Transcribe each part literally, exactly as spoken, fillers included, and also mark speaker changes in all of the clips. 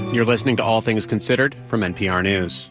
Speaker 1: You're listening to All Things Considered from N P R News.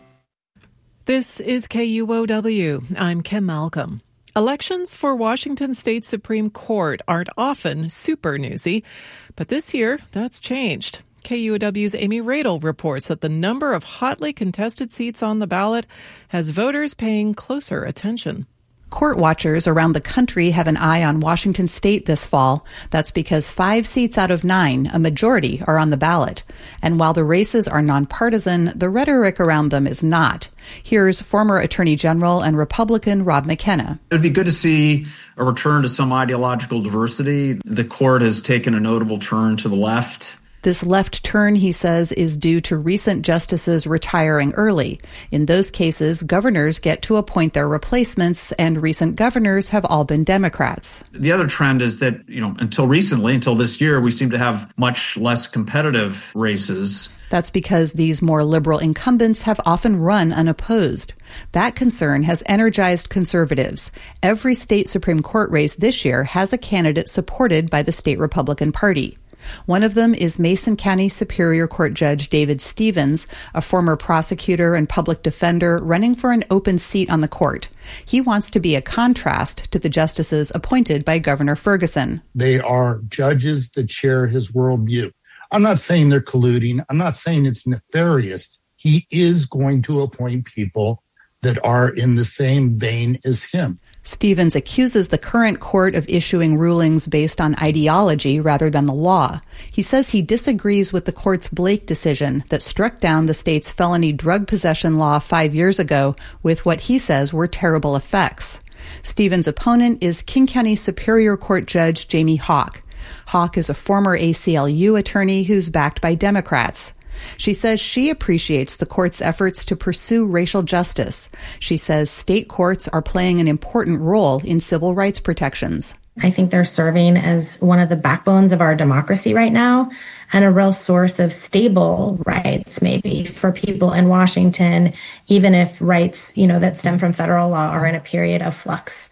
Speaker 2: This is K U O W. I'm Kim Malcolm. Elections for Washington State Supreme Court aren't often super newsy, but this year that's changed. K U O W's Amy Radel reports that the number of hotly contested seats on the ballot has voters paying closer attention.
Speaker 3: Court watchers around the country have an eye on Washington State this fall. That's because five seats out of nine, a majority, are on the ballot. And while the races are nonpartisan, the rhetoric around them is not. Here's former Attorney General and Republican Rob McKenna.
Speaker 4: It would be good to see a return to some ideological diversity. The court has taken a notable turn to the left.
Speaker 3: This left turn, he says, is due to recent justices retiring early. In those cases, governors get to appoint their replacements, and recent governors have all been Democrats.
Speaker 4: The other trend is that, you know, until recently, until this year, we seem to have much less competitive races.
Speaker 3: That's because these more liberal incumbents have often run unopposed. That concern has energized conservatives. Every state Supreme Court race this year has a candidate supported by the state Republican Party. One of them is Mason County Superior Court Judge David Stevens, a former prosecutor and public defender running for an open seat on the court. He wants to be a contrast to the justices appointed by Governor Ferguson.
Speaker 5: They are judges that share his worldview. I'm not saying they're colluding. I'm not saying it's nefarious. He is going to appoint people that are in the same vein as him.
Speaker 3: Stevens accuses the current court of issuing rulings based on ideology rather than the law. He says he disagrees with the court's Blake decision that struck down the state's felony drug possession law five years ago with what he says were terrible effects. Stevens' opponent is King County Superior Court Judge Jamie Hawk. Hawk is a former A C L U attorney who's backed by Democrats. She says she appreciates the court's efforts to pursue racial justice. She says state courts are playing an important role in civil rights protections.
Speaker 6: I think they're serving as one of the backbones of our democracy right now and a real source of stable rights, maybe, for people in Washington, even if rights, you know, that stem from federal law are in a period of flux.